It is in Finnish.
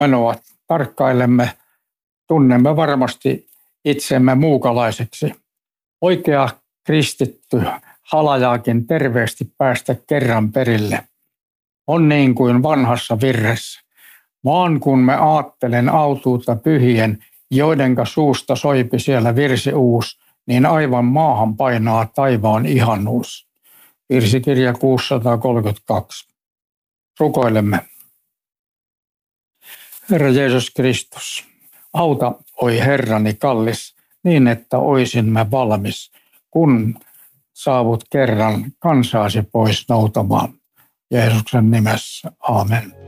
menoa tarkkailemme, tunnemme varmasti itsemme muukalaiseksi. Oikea kristitty halajaakin terveesti päästä kerran perille. On niin kuin vanhassa virressä. Vaan kun me aattelen autuutta pyhien, joidenka suusta soipi siellä virsi uus, niin aivan maahan painaa taivaan ihanuus. Virsikirja 632. Rukoilemme. Herra Jeesus Kristus, auta, oi Herrani kallis, niin että oisin mä valmis, kun saavut kerran kansaasi pois noutamaan. Jeesuksen nimessä, aamen.